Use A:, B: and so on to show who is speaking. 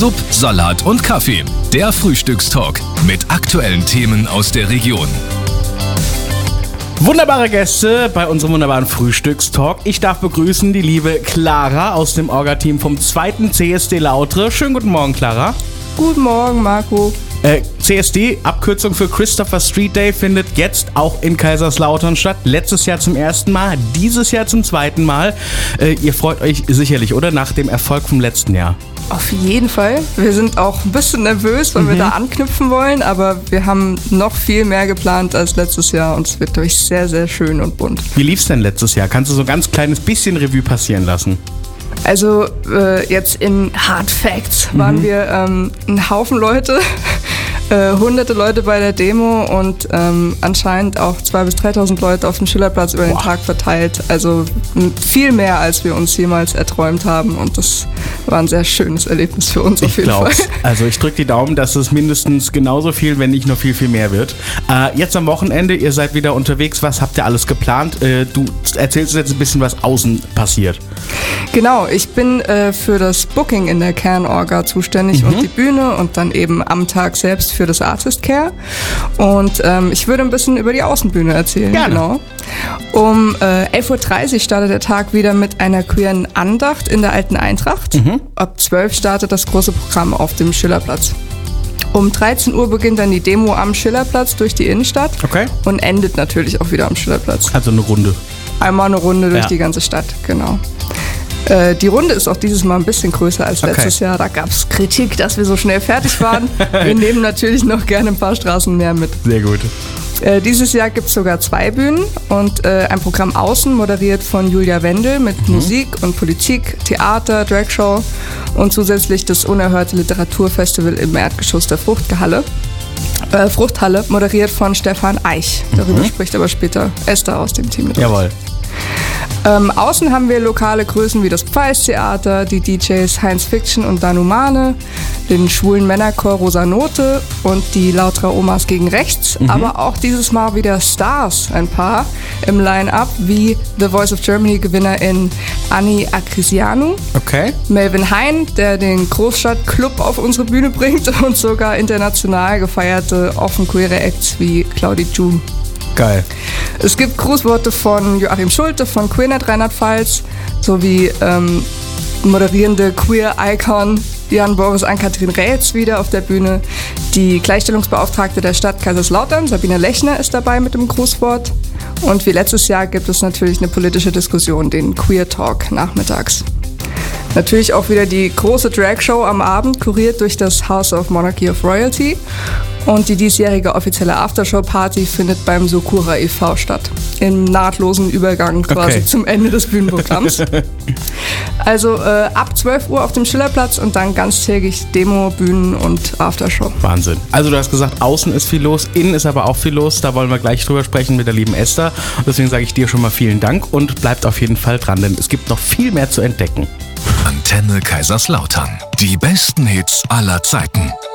A: Sub, Salat und Kaffee. Der Frühstückstalk mit aktuellen Themen aus der Region.
B: Wunderbare Gäste bei unserem wunderbaren Frühstückstalk. Ich darf begrüßen die liebe Clara aus dem Orga-Team vom 2. CSD Lautre. Schönen guten Morgen, Clara.
C: Guten Morgen, Marco.
B: CSD, Abkürzung für Christopher Street Day, findet jetzt auch in Kaiserslautern statt. Letztes Jahr zum ersten Mal, dieses Jahr zum zweiten Mal. Ihr freut euch sicherlich, oder? Nach dem Erfolg vom letzten Jahr.
C: Auf jeden Fall. Wir sind auch ein bisschen nervös, weil wir da anknüpfen wollen, aber wir haben noch viel mehr geplant als letztes Jahr und es wird durch sehr, sehr schön und bunt.
B: Wie lief's denn letztes Jahr? Kannst du so ein ganz kleines bisschen Revue passieren lassen?
C: Also jetzt in Hard Facts waren wir ein Haufen Leute, hunderte Leute bei der Demo und anscheinend auch 2.000 bis 3.000 Leute auf dem Schillerplatz über den Tag verteilt. Also viel mehr, als wir uns jemals erträumt haben und das war ein sehr schönes Erlebnis für uns auf jeden Fall.
B: Also ich drücke die Daumen, dass es mindestens genauso viel, wenn nicht noch viel, viel mehr wird. Jetzt am Wochenende, ihr seid wieder unterwegs. Was habt ihr alles geplant? Du erzählst jetzt ein bisschen, was außen passiert.
C: Genau, ich bin für das Booking in der Kernorga zuständig und die Bühne und dann eben am Tag selbst für das Artist Care. Und ich würde ein bisschen über die Außenbühne erzählen.
B: Gerne.
C: Genau. Um 11.30 Uhr startet der Tag wieder mit einer queeren Andacht in der Alten Eintracht. Ab 12 startet das große Programm auf dem Schillerplatz. Um 13 Uhr beginnt dann die Demo am Schillerplatz durch die Innenstadt und endet natürlich auch wieder am Schillerplatz.
B: Also eine Runde.
C: Einmal eine Runde durch die ganze Stadt, genau. Die Runde ist auch dieses Mal ein bisschen größer als letztes Jahr. Da gab es Kritik, dass wir so schnell fertig waren. Wir nehmen natürlich noch gerne ein paar Straßen mehr mit.
B: Sehr gut.
C: Dieses Jahr gibt es sogar 2 Bühnen und ein Programm außen, moderiert von Julia Wendel mit Musik und Politik, Theater, Dragshow und zusätzlich das unerhörte Literaturfestival im Erdgeschoss der Fruchthalle, moderiert von Stefan Eich. Darüber spricht aber später Esther aus dem Team mit uns.
B: Jawohl.
C: Außen haben wir lokale Größen wie das Pfalz-Theater, die DJs Heinz Fiction und Danumane, den schwulen Männerchor Rosa Note und die Lauterer Omas gegen Rechts, aber auch dieses Mal wieder Stars, ein paar im Line-Up, wie The Voice of Germany Gewinnerin Anni Acrisianu, Melvin Hein, der den Großstadtclub auf unsere Bühne bringt und sogar international gefeierte offen-queere Acts wie Claudi June.
B: Geil.
C: Es gibt Grußworte von Joachim Schulte von Queernet Rheinland-Pfalz sowie moderierende Queer-Icon Jan-Boris Ann-Kathrin Rätz wieder auf der Bühne. Die Gleichstellungsbeauftragte der Stadt Kaiserslautern, Sabine Lechner, ist dabei mit dem Grußwort. Und wie letztes Jahr gibt es natürlich eine politische Diskussion, den Queer Talk nachmittags. Natürlich auch wieder die große Dragshow am Abend, kuriert durch das House of Monarchy of Royalty. Und die diesjährige offizielle Aftershow-Party findet beim Sokura e.V. statt. Im nahtlosen Übergang quasi zum Ende des Bühnenprogramms. Also ab 12 Uhr auf dem Schillerplatz und dann ganztägig Demo, Bühnen und Aftershow.
B: Wahnsinn. Also du hast gesagt, außen ist viel los, innen ist aber auch viel los. Da wollen wir gleich drüber sprechen mit der lieben Esther. Und deswegen sage ich dir schon mal vielen Dank und bleibt auf jeden Fall dran, denn es gibt noch viel mehr zu entdecken.
A: Antenne Kaiserslautern. Die besten Hits aller Zeiten.